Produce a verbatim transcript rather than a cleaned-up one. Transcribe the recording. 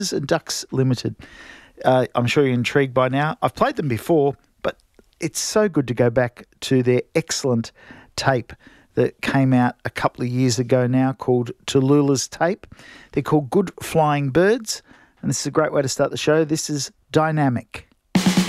and Ducks Limited. Uh, I'm sure you're intrigued by now. I've played them before, but it's so good to go back to their excellent tape that came out a couple of years ago now called Tallulah's Tape. They're called Good Flying Birds, and this is a great way to start the show. This is Dynamic.